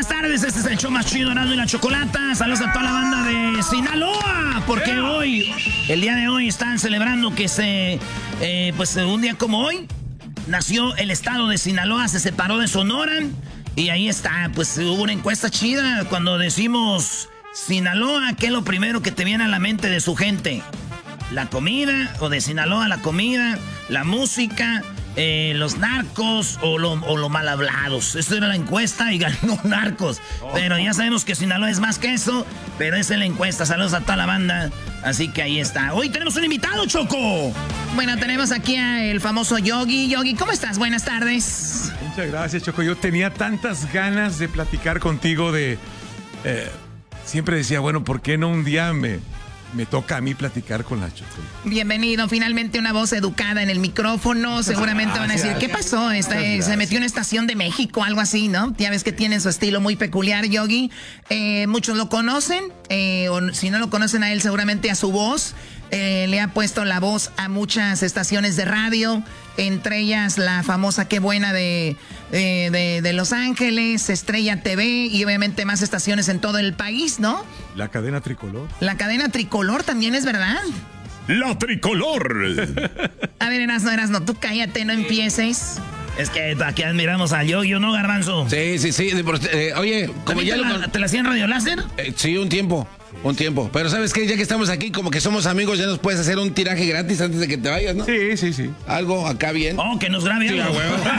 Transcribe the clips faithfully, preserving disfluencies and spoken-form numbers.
buenas tardes. Este es el show más chido, Erasmo y la Chocolata. Saludos a toda la banda de Sinaloa, porque hoy, el día de hoy, están celebrando que se, eh, pues un día como hoy, nació el estado de Sinaloa, se separó de Sonora. Y ahí está, pues hubo una encuesta chida. Cuando decimos Sinaloa, ¿qué es lo primero que te viene a la mente de su gente? La comida, o de Sinaloa la comida, la música, eh, los narcos o lo, o lo mal hablados. Esa era la encuesta y ganó Narcos. Pero ya sabemos que Sinaloa es más que eso, pero esa es la encuesta. Saludos a toda la banda. Así que ahí está. Hoy tenemos un invitado, Choco. Bueno, tenemos aquí al famoso Yogi. Yogi, ¿cómo estás? Buenas tardes. Muchas gracias, Choco. Yo tenía tantas ganas de platicar contigo de... Eh, siempre decía, bueno, ¿por qué no un día me... Me toca a mí platicar con la Choco? Bienvenido, finalmente una voz educada en el micrófono. Seguramente van a decir, ¿qué pasó? Esta, se metió en una estación de México, algo así, ¿no? Ya ves que tiene su estilo muy peculiar, Yogi. Eh, muchos lo conocen, eh, o si no lo conocen a él, seguramente a su voz. Eh, le ha puesto la voz a muchas estaciones de radio, entre ellas la famosa Qué Buena de, de, de, de Los Ángeles, Estrella T V y obviamente más estaciones en todo el país, ¿no? La cadena Tricolor. La cadena Tricolor también es verdad. La Tricolor. A ver, Erasno, Erasno, tú cállate, no empieces. Es que aquí admiramos a Yogi, ¿no, Garbanzo? Sí, sí, sí. Eh, oye, como ya te, lo... la, ¿Te la hacían Radio Láser? Eh, sí, un tiempo. Un tiempo. Pero ¿sabes qué? Ya que estamos aquí, como que somos amigos, ya nos puedes hacer un tiraje gratis antes de que te vayas, ¿no? Sí, sí, sí. Algo acá bien. Oh, que nos grabe sí, algo.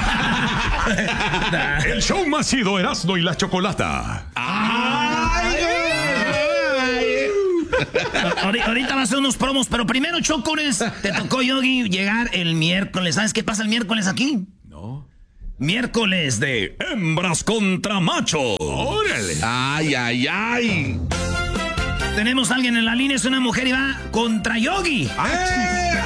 El show más chido, Erasmo y la Chocolata. ¡Ay, ay! Ahorita va a hacer unos promos, pero primero, Chocones, te tocó, Yogi, llegar el miércoles. ¿Sabes qué pasa el miércoles aquí? No. Miércoles de Hembras contra machos. ¡Órale! ¡Ay, ay, ay! Tenemos a alguien en la línea, es una mujer y va contra Yogi. ¡Ay!